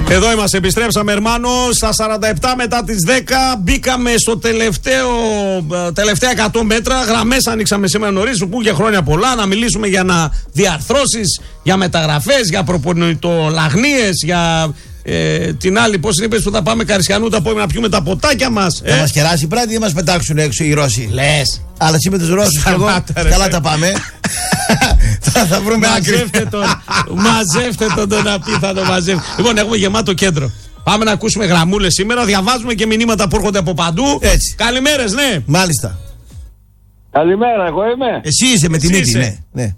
Εδώ είμαστε, επιστρέψαμε Ερμάνο στα 47 μετά τις 10. Μπήκαμε στο τελευταία 100 μέτρα. Γραμμές ανοίξαμε σήμερα νωρίς. Σου για χρόνια πολλά να μιλήσουμε για διαρθρώσεις, για μεταγραφές, για προπονητολαγνίες, για την άλλη, πώς είπες που θα πάμε Καρισιανού, θα πούμε να πιούμε τα ποτάκια μας. Θα μας κεράσει πράγματι ή μας πετάξουν έξω οι Ρώσοι? Λες. Αλλά εσύ με τους Ρώσους και εγώ καλά τα πάμε. Θα βρούμε άκρη. Μαζεύτε τον απίθανο, μαζεύτε. Λοιπόν, έχουμε γεμάτο κέντρο. Πάμε να ακούσουμε γραμμούλες σήμερα. Διαβάζουμε και μηνύματα που έρχονται από παντού. Έτσι. Καλημέρες, ναι. Μάλιστα. Καλημέρα, εγώ είμαι. Εσύ είσαι με την ίδια, ναι.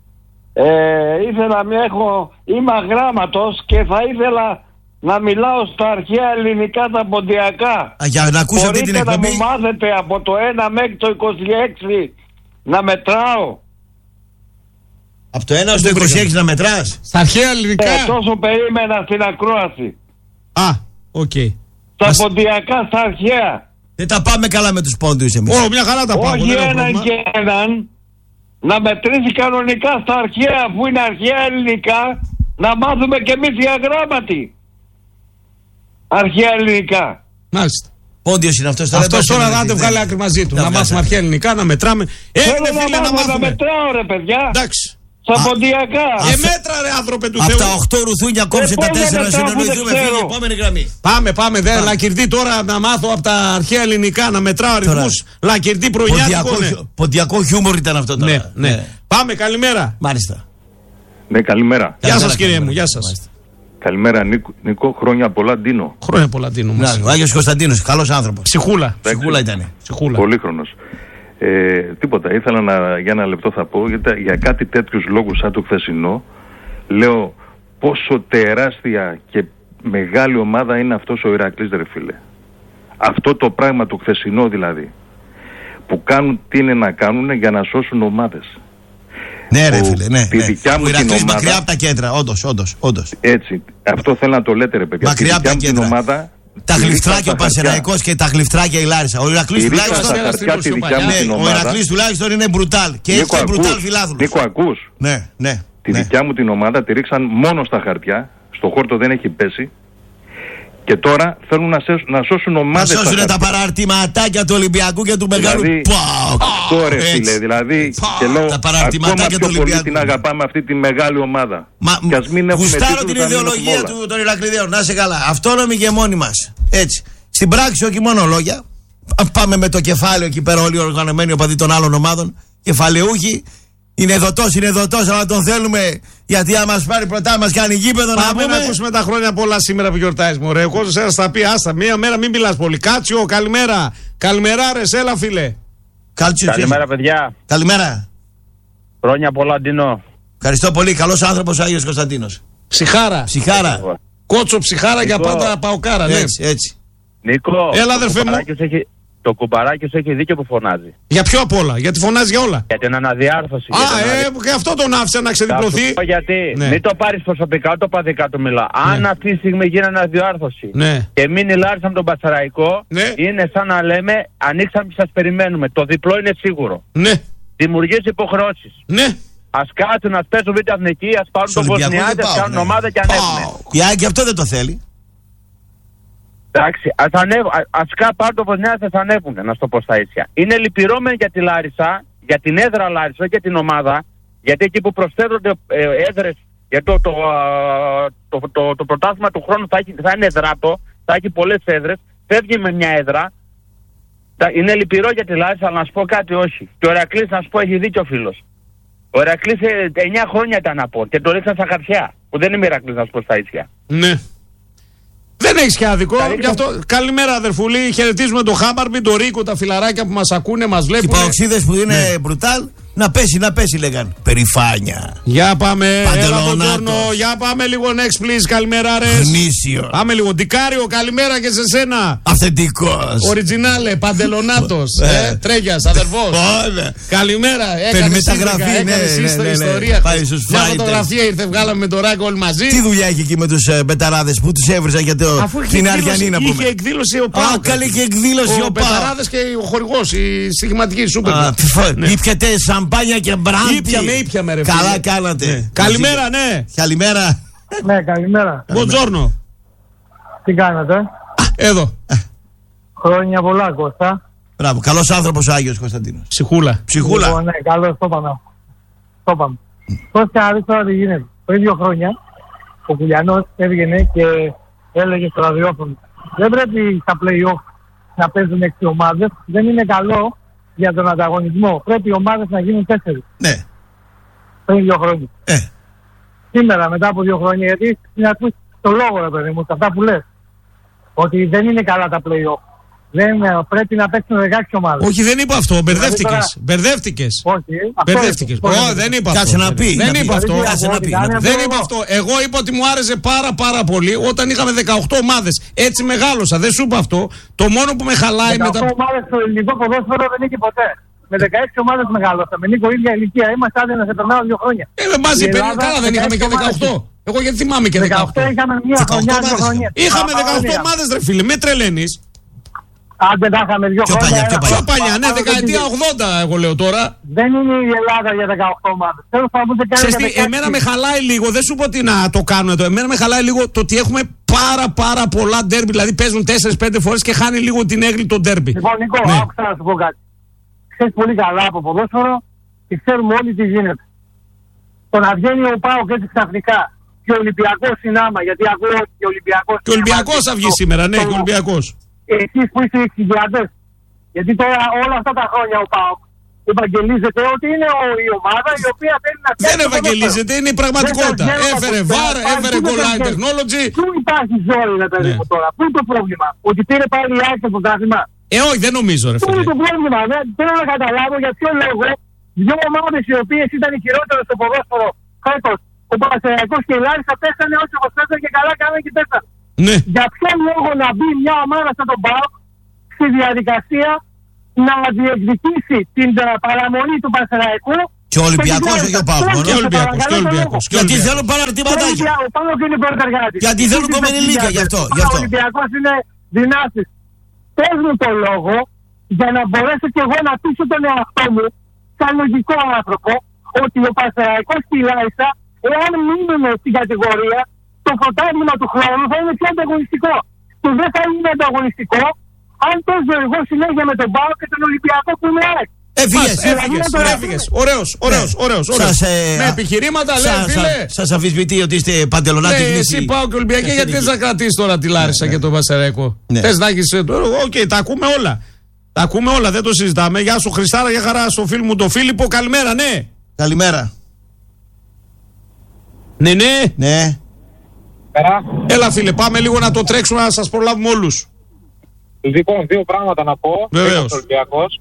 Ήθελα είμαι αγράμματος και θα ήθελα να μιλάω στα αρχαία ελληνικά τα ποντιακά. Για να ακούσω αυτή την εκπομπή. Μπορείτε να μου μάθετε από το 1 μέχρι το 26 να μετράω? Από το 1 στο 26 να μετράς? Στα αρχαία ελληνικά. Τόσο περίμενα στην ακρόαση. Α, οκ. Στα ποντιακά, στα αρχαία. Δεν τα πάμε καλά με τους πόντους εμείς. Μια χαρά τα πάμε. Όχι έναν και έναν. Να μετρήσει κανονικά στα αρχαία, που είναι αρχαία ελληνικά, να μάθουμε κι εμείς οι αγράμματοι. Αρχαία ελληνικά. Μάλιστα. Πόντιος είναι αυτός. Αυτός τώρα θα το βγάλει άκρη μαζί του. Να μάθουμε αρχαία ελληνικά, να μετράμε. Θέλω να μετράω ρε παιδιά. Εντάξει. Στα ποντιακά. Μέτρα ρε άνθρωπε του Θεού. Από τα 8 ρουθούνια κόψε τα 4 να συνεννοηθούμε, φίλε. Επόμενη γραμμή. Πάμε. Λακυρτή τώρα να μάθω από τα αρχαία ελληνικά να μετράω αριθμούς. Λακυρτή πρωινιάτικο. Ποντιακό χιούμορ ήταν αυτό τώρα. Ναι. Πάμε, καλημέρα. Μάλιστα. Ναι, καλημέρα. Γεια σας κύριε μου, γεια σας. Καλημέρα Νίκο, χρόνια πολλά Ντίνο. Χρόνια πολλά Ντίνο. Ο Άγιος Κωνσταντίνος, καλός άνθρωπος. Ψυχούλα ήταν. Πολύχρονος. Τίποτα, ήθελα για ένα λεπτό θα πω για κάτι τέτοιους λόγους σαν το χθεσινό. Λέω πόσο τεράστια και μεγάλη ομάδα είναι αυτός ο Ηρακλής ρε φίλε. Αυτό το πράγμα το χθεσινό δηλαδή, που κάνουν τι είναι να κάνουν για να σώσουν ομάδες. Ναι ρε φίλε, ναι. Τη δικιά μου την ομάδα, μακριά από τα κέντρα, όντως. Έτσι, αυτό θέλω να το λέτε ρε παιδιά. Μακριά από τα κέντρα. Ομάδα, τα γλυφτράκια ο Πανσεραϊκός και τα γλυφτράκια η Λάρισα. Ο Ηρακλής τουλάχιστον είναι μπρουτάλ. Και έχει και μπρουτάλ φιλάθλους. Νίκο, ακούς? Ναι. Τη δικιά μου την ομάδα τη ρίξαν μόνο στα χαρτιά. Στο χόρτο δεν έχει πέσει. Και τώρα θέλουν να σώσουν ομάδες. Να σώσουν τα παραρτηματάκια του Ολυμπιακού και του Μεγάλου ΠΑΟΚ. Αυτό ρε φίλε, δηλαδή. Και λέω ακόμα πιο πολύ την αγαπάμε αυτή τη μεγάλη ομάδα. Γουστάρω την ιδεολογία των Ηρακλειδαίων. Να είσαι καλά. Αυτόνομοι και μόνοι μας. Έτσι. Στην πράξη όχι μόνο λόγια. Πάμε με το κεφάλαιο εκεί πέρα όλοι οι οργανωμένοι οπαδοί των άλλων ομάδων. Κεφαλαιούχοι. Είναι δοτός, αλλά τον θέλουμε γιατί αν μας πάρει πρωτά μας κάνει γήπεδο να πούμε. Να ακούσουμε τα χρόνια πολλά σήμερα που γιορτάζεις μωρέ. Ο κόσμος ένας θα πει άστα, μία μέρα μην μιλάς πολύ. Κάτσιο, καλημέρα. Καλημέρα ρε, έλα φίλε. Καλημέρα παιδιά. Καλημέρα. Χρόνια πολλά Ντίνο. Ευχαριστώ πολύ, καλός άνθρωπος Άγιος Κωνσταντίνος. Ψυχάρα. Κότσο ψυχάρα για πάντα παοκάρα. Έτσι. Νίκο, έλα αδερφέ μου. Το κουμπαράκι σου έχει δίκιο που φωνάζει. Για ποιο απ' όλα, γιατί φωνάζει για όλα. Για την αναδιάρθρωση. Και αυτό τον άφησε να ξεδιπλωθεί. Γιατί μην το πάρεις προσωπικά, το παδικά του μιλά. Αν αυτή τη στιγμή γίνει αναδιάρθρωση και μείνει Λάρισα με τον Πατσαραϊκό, είναι σαν να λέμε ανοίξαμε και σας περιμένουμε. Το διπλό είναι σίγουρο. Δημιουργείς υποχρεώσεις. Ας κάτσουν να πέσουν β' εθνική, ας πάρουν τον Βοσνιάδη, ας κάνουν ομάδα και ανέβουν. Η Άκη αυτό δεν το θέλει. Εντάξει, ας πάρουν το Βοσνιάδη, θα ανέβουν, να στο πω στα ίσια. Είναι λυπηρό για τη Λάρισα, για την έδρα Λάρισα και την ομάδα, γιατί εκεί που προσθέτονται έδρες, γιατί το πρωτάθλημα του χρόνου θα είναι εδράτο, θα έχει πολλές έδρες, φεύγει με μια έδρα. Είναι λυπηρό για τη Λάρισα, αλλά να σου πω κάτι όχι. Και ο Ηρακλής, να σου πω, έχει δίκιο ο φίλος. Ο Ηρακλής 9 χρόνια ήταν να πω και το ρίξαν στα χαρτιά. Που δεν είμαι Ηρακλής, να σου πω στα ίσια. Ναι. Δεν έχεις και άδικο. Γι' αυτό, καλημέρα αδερφούλη. Χαιρετίζουμε τον Χάμπαρμπι, τον Ρίκο, τα φιλαράκια που μας ακούνε, μας βλέπουν. Οι παοξίδες που είναι μπρουτάλ. Να πέσει λέγαν. Περηφάνεια. Για πάμε. Παντελονάτος. Για πάμε λίγο next please. Καλημέρα ρε. Γνήσιο. Πάμε λίγο. Ντικάριο, καλημέρα και σε σένα. Αυθεντικός. Οριτζινάλε, Παντελονάτος. Τρέγιας, αδερφός. Καλημέρα. Παίρνει μεταγραφή. Ναι. Ιστορία. Μια φωτογραφία ήρθε, βγάλαμε με το Ράκο όλοι μαζί. Τι δουλειά έχει εκεί με τους μπεταράδες που τους έβρισαν για την Αριανή να πούμε. Είχε εκδήλωση ο Πάοκ. Καλή και εκδήλωση ο Πάοκ. Μπεταράδες και ο χορηγός, η στοιχηματική σούπερ. Ήπιατε σαμπάνια και μπράντι. Ήπιαμε ρε. Καλά κάνατε. Καλημέρα, ναι. Καλημέρα. Ναι, καλημέρα. Μποντζόρνο. Τι κάνετε? Εδώ. Χρόνια πολλά, Κώστα. Μπράβο, καλός άνθρωπος ο Άγιος Κωνσταντίνος. Ψυχούλα. Ψυχούλα. Λοιπόν, ναι, καλώς το είπαμε. Κώστα, δεις τώρα τι γίνεται. Πριν 2 χρόνια, ο Κουλιανός έβγαινε και έλεγε στο ραδιόφωνο: δεν πρέπει στα play-off να παίζουν 6 ομάδες. Δεν είναι καλό για τον ανταγωνισμό. Πρέπει οι ομάδες να γίνουν 4. Ναι. Πριν 2 χρόνια. Σήμερα, μετά από 2 χρόνια, γιατί να ακούσει το λόγο, ρε παιδί μου, σε αυτά που λες, ότι δεν είναι καλά τα play-off. Δεν πρέπει να παίξουν 16 ομάδες. Όχι, δεν είπα αυτό. Μπερδεύτηκες. Όχι. Δεν είπα αυτό. Κάτσε να πει. Δεν είπα αυτό. Δεν είπα αυτό. Εγώ είπα ότι μου άρεσε πάρα πολύ όταν είχαμε 18 ομάδες. Έτσι μεγάλωσα. Δεν σου είπα αυτό. Το μόνο που με χαλάει 18 ομάδες στο ελληνικό ποδόσφαιρο δεν είχε ποτέ. Με 16 ομάδες μεγάλωσα. Με Νίκο ίδια ηλικία. Είμαστε άδεια να σε περνάω 2 χρόνια. Δεν μας είπε. Καλά, δεν είχαμε και 18. Εγώ γιατί θυμάμαι και 18. Είχαμε μια χρονιά, 2 χρόνια. Είχαμε 18 ομάδες, ρε φίλε. Με τρελαίνεις. Άντε τα είχαμε 2 χρόνια. Πιο παλιά, ναι, δεκαετία 80 εγώ λέω τώρα. Δεν είναι η Ελλάδα για 18 ομάδες. Θέλω να πείτε κάτι. Εμένα με χαλάει λίγο, δεν σου πω ότι να το κάνουν εδώ. Εμένα με χαλάει λίγο το ότι έχουμε πάρα πολλά ντέρμπι. Δηλαδή παίζουν 4-5 φορές και χάνει λίγο την έγκλη το ντέρμπι. Λοιπόν, Νικό, άκουσα να σου πω κάτι. Ξέρεις πολύ καλά από ποδόσφαιρο και ξέρουμε όλοι τι γίνεται. Το να βγαίνει ο ΠΑΟΚ έτσι ξαφνικά και ο Ολυμπιακός συνάμα, γιατί ακούω ότι ο Ολυμπιακός. Και ο Ολυμπιακός θα βγει σήμερα, ναι, και ο Ολυμπιακός. Εσείς που είστε εξηγιατές, γιατί τώρα όλα αυτά τα χρόνια ο ΠΑΟΚ ευαγγελίζεται ότι είναι η ομάδα η οποία θέλει να φτιάξει. Δεν ευαγγελίζεται, είναι η πραγματικότητα. Έφερε VAR, έφερε goal line technology. Πού υπάρχει ζόρι, ρε παιδί μου τώρα, πού είναι το πρόβλημα, ότι πήρε πάλι η ΑΕΚ το πρωτάθλημα. Όχι, δεν νομίζω, ρε φίλε. Πού είναι το πρόβλημα, θέλω να καταλάβω για ποιο λόγο 2 ομάδες οι οποίες ήταν οι χειρότερες στο ποδόσφαιρο φέτος, ο Παναθηναϊκός και η Λάρισα, πέσανε όσοι προσθέσαν και καλά κάνανε και πέσανε. Ναι. Για ποιο λόγο να μπει μια ομάδα σαν τον ΠΑΟΚ στη διαδικασία να διεκδικήσει την παραμονή του Παναθηναϊκού? Και ο Ολυμπιακός, όχι ο ΠΑΟΚ. Και ο Ολυμπιακός. Γιατί θέλουν παραρτηματάκια. Ο ΠΑΟΚ είναι πρωτεργάτης. Γιατί θέλουν κομμενιλίκια γι' αυτό. Ο Ολυμπιακός είναι δυνάστης. Πες μου το λόγο για να μπορέσω κι εγώ να πείσω τον εαυτό μου, σαν λογικό άνθρωπο, ότι ο Παναθηναϊκός και η Λάρισα, εάν μείνουν στην κατηγορία, το πρωτάθλημα του χρόνου θα είναι πιο ανταγωνιστικό. Και δεν θα είναι ανταγωνιστικό αν παίζω εγώ συνέχεια με τον ΠΑΟΚ και τον Ολυμπιακό που είναι ΑΕΚ. Έφυγες. Ωραίος. Με επιχειρήματα λέει, φίλε. Σας αμφισβητεί ότι είστε παντελονάτι γνήσιοι. Εσύ πάω και Ολυμπιακή, γιατί θες να κρατήσεις τώρα τη Λάρισα και τον Πασεραϊκό? Θες να έχεις. Οκ, τα ακούμε όλα. Τα ακούμε όλα, δεν το συζητάμε. Γεια σου Χριστάρα, για χαρά στο φίλο μου τον Φίλιππο. Καλημέρα, ναι. Καλημέρα. Ναι. Έλα φίλε, πάμε λίγο να το τρέξουμε να σας προλάβουμε όλους. Λοιπόν, 2 πράγματα να πω. Βεβαίως. Ολυμπιακός.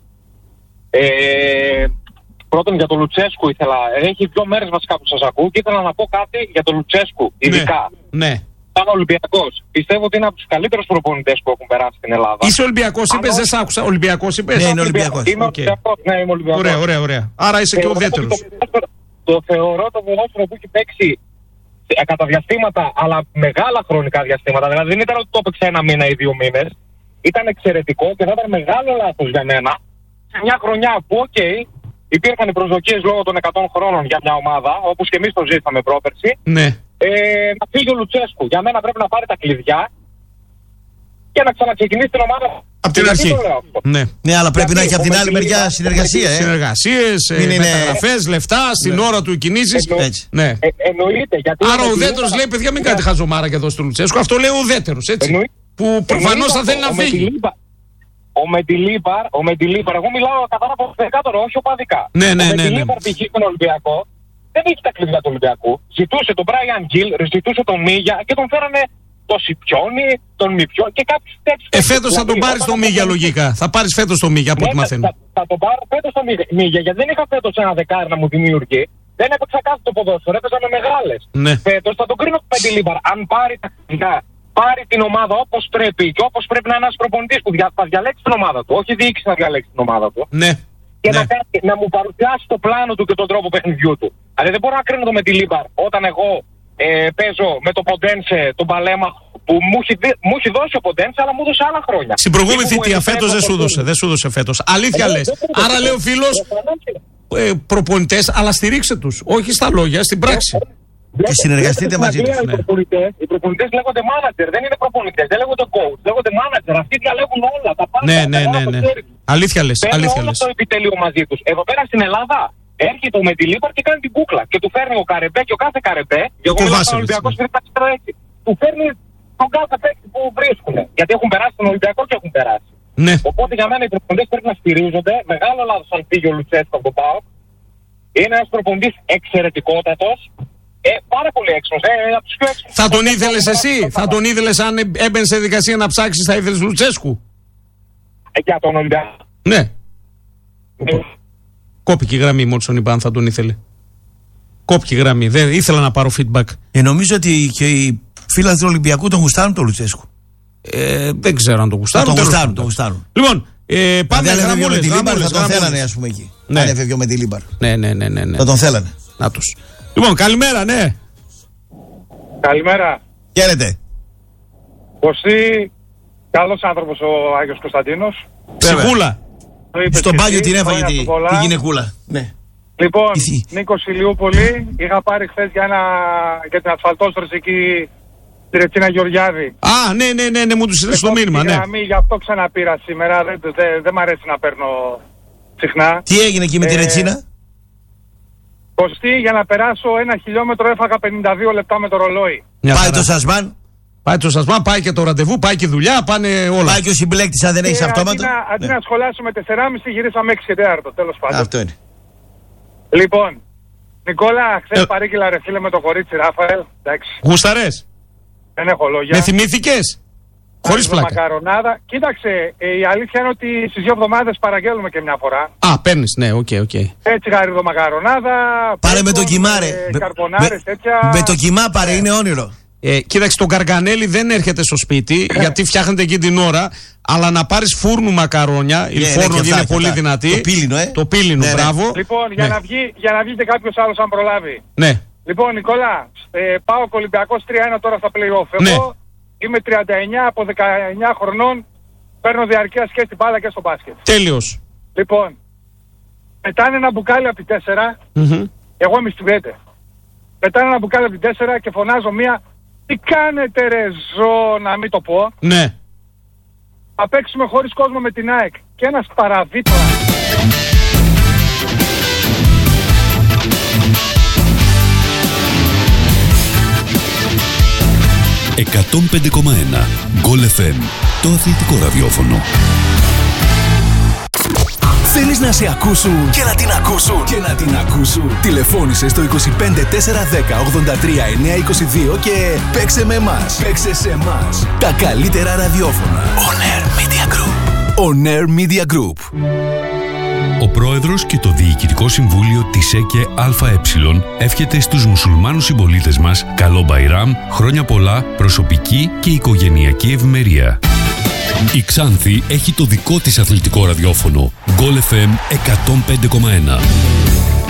Πρώτον για τον Λουτσέσκου ήθελα. Έχει 2 μέρες βασικά που σας ακούω και ήθελα να πω κάτι για τον Λουτσέσκου. Ειδικά. Ναι. Σαν Ολυμπιακός. Πιστεύω ότι είναι από τους καλύτερους προπονητές που έχουν περάσει στην Ελλάδα. Είσαι Ολυμπιακός, είπες, δεν σ' άκουσα. Ολυμπιακός είπες. Ναι, είναι Ολυμπιακός. Είμαι Ολυμπιακός. Ναι, είμαι Ολυμπιακός. Ωραία. Άρα είσαι και ουδέτερος. Το θεωρώ το ποδόσφαιρο που έχει παίξει κατά διαστήματα, αλλά μεγάλα χρονικά διαστήματα. Δηλαδή δεν ήταν ότι το έπαιξε 1 μήνα ή 2 μήνες. Ήταν εξαιρετικό και θα ήταν μεγάλο λάθος για μένα σε μια χρονιά που, υπήρχαν οι προσδοκίες λόγω των 100 χρόνων για μια ομάδα, όπως και εμείς το ζήσαμε πρόπερση. Ναι. Να φύγει ο Λουτσέσκου. Για μένα πρέπει να πάρει τα κλειδιά και να ξαναξεκινήσει την ομάδα. Από την αρχή. Ναι, αλλά πρέπει να έχει από την άλλη μεριά συνεργασία. Συνεργασίες, μεταγραφές, λεφτά, στην ώρα του κινήσεις. Ναι. Εννοείται. Άρα ο ουδέτερος λέει: παιδιά, μην κάνετε χαζομάρα και εδώ στο Λουτσέσκου. Αυτό λέει ο ουδέτερος, έτσι. Που προφανώς θα θέλει να φύγει. Ο Μεντιλίπαρ, εγώ μιλάω καθαρά από τώρα, όχι οπαδικά. Ναι. Ο Μεντιλίπαρ π.χ. στον Ολυμπιακό δεν έχει τα κλειδιά του Ολυμπιακού. Ζητούσε τον Μπράιαν Γκιλ, ζητούσε τον Μίγια και τον φέρανε το Σιπιόνι, τον Μιπιό και κάποιους τέτοιους. Φέτος θα τον πάρεις τον Μίγια λογικά. Θα πάρεις φέτος τον Μίγια από ό,τι μαθαίνω. Θα τον πάρω φέτος τον Μίγια, γιατί δεν είχα φέτος ένα δεκάρι να μου δημιουργεί. Δεν έπαιξα κάθε το ποδόσφαιρο, έπαιζα με μεγάλες. Ναι. Φέτος θα τον κρίνω με τη Λίμπαρ. Αν πάρει τα κλειδιά, πάρει την ομάδα όπως πρέπει και όπως πρέπει να είναι ένας προπονητής που θα διαλέξει την ομάδα του, όχι η διοίκηση να διαλέξει την ομάδα του. Ναι. Και να μου παρουσιάσει το πλάνο του και τον τρόπο παιχνιδιού του. Δηλαδή δεν μπορώ να κρίνω το με τη Λίμπαρ όταν εγώ παίζω με το Ποντένσε, τον Παλέμα που μου έχει δώσει ο Ποντένσε, αλλά μου έδωσε άλλα χρόνια. Στην προηγούμενη θητεία φέτος δεν σου έδωσε φέτος. Αλήθεια λες. Άρα λέει ο φίλος προπονητές, αλλά στηρίξτε τους. Όχι στα λόγια, στην πράξη. Και συνεργαστείτε μαζί τους. Οι προπονητές λέγονται manager, δεν είναι προπονητές, δεν λέγονται coach, λέγονται manager. Αυτοί διαλέγουν όλα τα πάντα. Ναι. Αλήθεια λες. Παίρνει όλο το επιτελείο μαζί τους. Εδώ πέρα στην Ελλάδα έρχεται ο Μεντιλίμπαρ και κάνει την κούκλα. Και του φέρνει ο Καρεμπέ και ο κάθε Καρεμπέ. Και εγώ είμαι Ολυμπιακός έτσι. Του φέρνει τον κάθε παίκτη που βρίσκουν. Γιατί έχουν περάσει τον Ολυμπιακό και έχουν περάσει. Ναι. Οπότε για μένα οι προπονητές πρέπει να στηρίζονται. Μεγάλο λάθος αν φύγει ο Λουτσέσκο από το ΠΑΟΚ. Είναι ένας προπονητής εξαιρετικότατος. Πάρα πολύ έξυπνος. Από τους πιο έξυπνους. Θα τον ήθελες εσύ, θα τον ήθελες αν έμπαινε σε δικασία να ψάξεις, θα ήθελες Λουτσέσκου? Για τον Ολυμπιακό. Ναι. Κόπηκε η γραμμή μόλις τον είπα αν θα τον ήθελε. Κόπηκε η γραμμή. Δεν ήθελα να πάρω feedback. Νομίζω ότι και οι φίλοι του Ολυμπιακού τον γουστάρουν τον Λουτσέσκου. Δεν ξέρω αν τον γουστάρουν. Τον γουστάρουν. Λοιπόν, πάμε να γραμμούλες. Θα τον θέλανε, ας πούμε, εκεί. Ναι. Αν έφευγε με τη Λίμπαρ. Ναι. Θα τον θέλανε. Να τους. Λοιπόν, καλημέρα, ναι. Καλημέρα. Χαίρετε. Κωστή, καλός άνθρωπος ο Άγιος Κωνσταντίνος. Ψυχούλα. Στον Πάγιο την έφαγε τη γυναικούλα. Ναι. Λοιπόν, Νίκος Ηλιούπολη, είχα πάρει χθες για την ασφαλτόστρωση εκεί στη Ρετσίνα Γεωργιάδη. Α, ναι, μου τους στείλες το μήνυμα, ναι. Γι' αυτό ξαναπήρα σήμερα, δεν μ' αρέσει να παίρνω συχνά. Τι έγινε εκεί με τη Ρετσίνα? Κωστή, για να περάσω 1 χιλιόμετρο έφαγα 52 λεπτά με το ρολόι. Πάει το σασμάν. Πάει το σασμάν, πάει και το ραντεβού, πάει και η δουλειά, πάνε όλα. Πάει και ο συμπλέκτης αν δεν έχεις αυτόματο. Αντί να σχολάσουμε 4,5 γυρίσαμε 6 και 4, τέλος πάντων. Αυτό είναι. Λοιπόν, Νικόλα, χθες παρήγγειλα ρε φίλε με το κορίτσι Ράφαελ. Γούσταρες? Δεν έχω λόγια. Με θυμήθηκες? Χωρίς πλάκα. Μακαρονάδα. Κοίταξε, η αλήθεια είναι ότι στις 2 εβδομάδες παραγγέλνουμε και μια φορά. Α, παίρνεις, ναι, οκ. Έτσι γαρίδο μακαρονάδα. Πάρε με το κιμά, ρε. Καρπονάρες, τέτοια. Με το κιμά πάρε, είναι όνειρο. Κοίταξε, το καργκανέλι δεν έρχεται στο σπίτι γιατί φτιάχνεται εκεί την ώρα. Αλλά να πάρεις φούρνου μακαρόνια, η φούρνου είναι πολύ δυνατή. Το πύλινο, Το πύλινο, μπράβο. Λοιπόν, για να βγει και κάποιος άλλος αν προλάβει. Ναι. Λοιπόν, Νικόλα, πάω Ολυμπιακός 3-1 τώρα στα play-off. Εγώ είμαι 39 από 19 χρονών, παίρνω διαρκεία και στην μπάλα και στο μπάσκετ. Τέλειος. Λοιπόν, πετάνε ένα μπουκάλι από τη 4, εγώ είμαι στην 5. Πετάνε ένα μπουκάλι από τη 4 και φωνάζω μία, τι κάνετε ρε ζω, να μην το πω. Ναι. Θα παίξουμε χωρίς κόσμο με την ΑΕΚ. Και ένας παραβίτρα. «105,1 Γκολ FM», το αθλητικό ραδιόφωνο. Θέλεις να σε ακούσουν και να την ακούσουν. Τηλεφώνησε στο 25410 83 922 και παίξε με εμάς. Παίξε σε εμάς. Τα καλύτερα ραδιόφωνα. On Air Media Group. On Air Media Group. Ο πρόεδρος και το Διοικητικό Συμβούλιο της ΕΚΕ ΑΕ εύχεται στους μουσουλμάνους συμπολίτες μας καλό Μπαϊράμ, χρόνια πολλά, προσωπική και οικογενειακή ευημερία. Η Ξάνθη έχει το δικό της αθλητικό ραδιόφωνο Γκολ FM 105,1.